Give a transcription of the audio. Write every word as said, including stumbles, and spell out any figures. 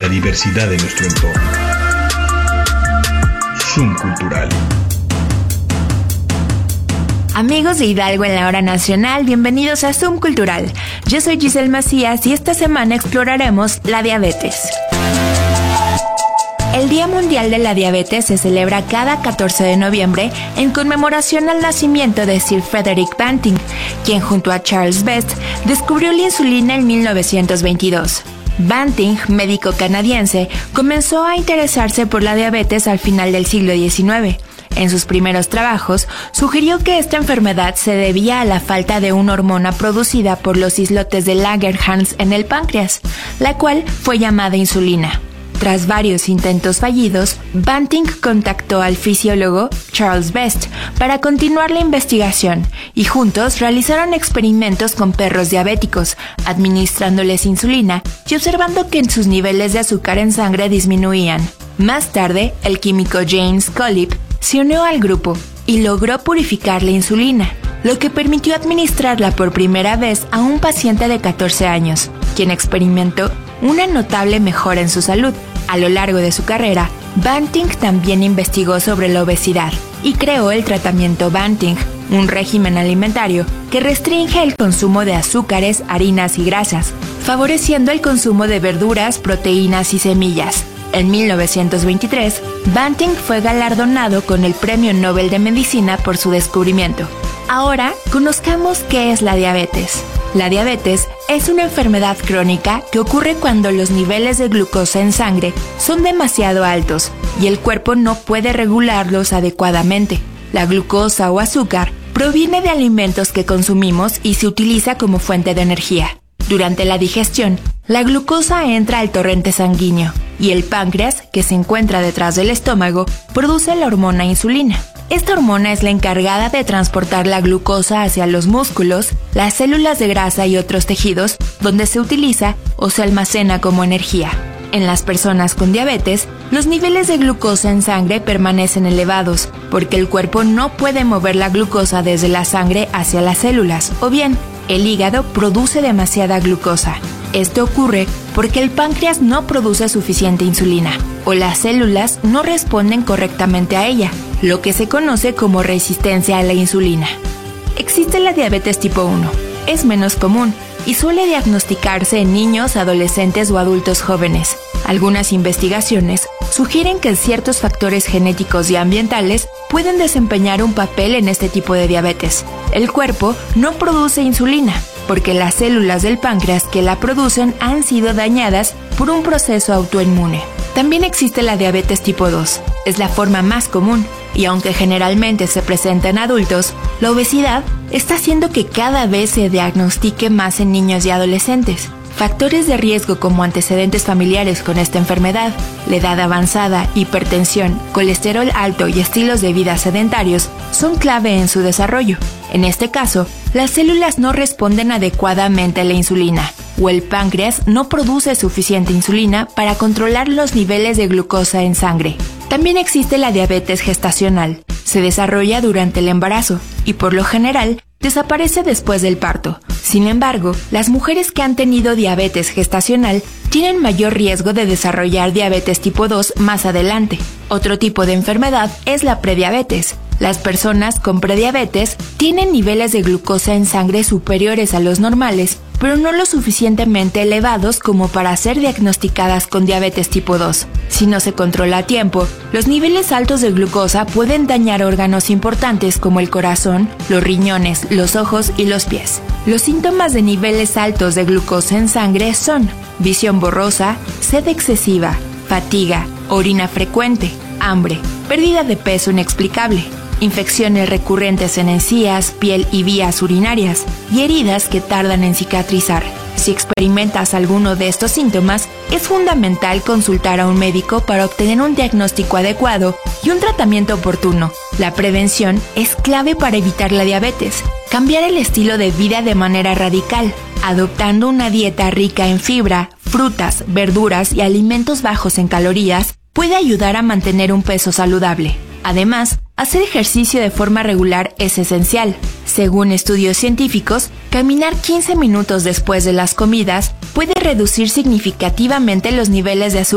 la diversidad de nuestro entorno. Zoom Cultural. Amigos de Hidalgo en la Hora Nacional, bienvenidos a Zoom Cultural. Yo soy Giselle Macías y esta semana exploraremos la diabetes. El Día Mundial de la Diabetes se celebra cada catorce de noviembre en conmemoración al nacimiento de Sir Frederick Banting, quien junto a Charles Best descubrió la insulina en mil novecientos veintidós. Banting, médico canadiense, comenzó a interesarse por la diabetes al final del siglo diecinueve. En sus primeros trabajos, sugirió que esta enfermedad se debía a la falta de una hormona producida por los islotes de Langerhans en el páncreas, la cual fue llamada insulina. Tras varios intentos fallidos, Banting contactó al fisiólogo Charles Best para continuar la investigación y juntos realizaron experimentos con perros diabéticos, administrándoles insulina y observando que sus niveles de azúcar en sangre disminuían. Más tarde, el químico James Collip se unió al grupo y logró purificar la insulina, lo que permitió administrarla por primera vez a un paciente de catorce años, quien experimentó una notable mejora en su salud. A lo largo de su carrera, Banting también investigó sobre la obesidad y creó el tratamiento Banting, un régimen alimentario que restringe el consumo de azúcares, harinas y grasas, favoreciendo el consumo de verduras, proteínas y semillas. En mil novecientos veintitrés, Banting fue galardonado con el Premio Nobel de Medicina por su descubrimiento. Ahora, conozcamos qué es la diabetes. La diabetes es una enfermedad crónica que ocurre cuando los niveles de glucosa en sangre son demasiado altos y el cuerpo no puede regularlos adecuadamente. La glucosa o azúcar proviene de alimentos que consumimos y se utiliza como fuente de energía. Durante la digestión, la glucosa entra al torrente sanguíneo y el páncreas, que se encuentra detrás del estómago, produce la hormona insulina. Esta hormona es la encargada de transportar la glucosa hacia los músculos, las células de grasa y otros tejidos, donde se utiliza o se almacena como energía. En las personas con diabetes, los niveles de glucosa en sangre permanecen elevados, porque el cuerpo no puede mover la glucosa desde la sangre hacia las células, o bien, el hígado produce demasiada glucosa. Esto ocurre porque el páncreas no produce suficiente insulina, o las células no responden correctamente a ella, lo que se conoce como resistencia a la insulina. Existe la diabetes tipo uno. Es menos común y suele diagnosticarse en niños, adolescentes o adultos jóvenes. Algunas investigaciones sugieren que ciertos factores genéticos y ambientales pueden desempeñar un papel en este tipo de diabetes. El cuerpo no produce insulina porque las células del páncreas que la producen han sido dañadas por un proceso autoinmune. También existe la diabetes tipo dos. Es la forma más común y aunque generalmente se presenta en adultos, la obesidad está haciendo que cada vez se diagnostique más en niños y adolescentes. Factores de riesgo como antecedentes familiares con esta enfermedad, la edad avanzada, hipertensión, colesterol alto y estilos de vida sedentarios son clave en su desarrollo. En este caso, las células no responden adecuadamente a la insulina, o el páncreas no produce suficiente insulina para controlar los niveles de glucosa en sangre. También existe la diabetes gestacional. Se desarrolla durante el embarazo y por lo general desaparece después del parto. Sin embargo, las mujeres que han tenido diabetes gestacional tienen mayor riesgo de desarrollar diabetes tipo dos más adelante. Otro tipo de enfermedad es la prediabetes. Las personas con prediabetes tienen niveles de glucosa en sangre superiores a los normales, pero no lo suficientemente elevados como para ser diagnosticadas con diabetes tipo dos. Si no se controla a tiempo, los niveles altos de glucosa pueden dañar órganos importantes como el corazón, los riñones, los ojos y los pies. Los síntomas de niveles altos de glucosa en sangre son visión borrosa, sed excesiva, fatiga, orina frecuente, hambre, pérdida de peso inexplicable, infecciones recurrentes en encías, piel y vías urinarias, y heridas que tardan en cicatrizar. Si experimentas alguno de estos síntomas, es fundamental consultar a un médico para obtener un diagnóstico adecuado y un tratamiento oportuno. La prevención es clave para evitar la diabetes. Cambiar el estilo de vida de manera radical, adoptando una dieta rica en fibra, frutas, verduras y alimentos bajos en calorías, puede ayudar a mantener un peso saludable. Además, hacer ejercicio de forma regular es esencial. Según estudios científicos, caminar quince minutos después de las comidas puede reducir significativamente los niveles de azúcar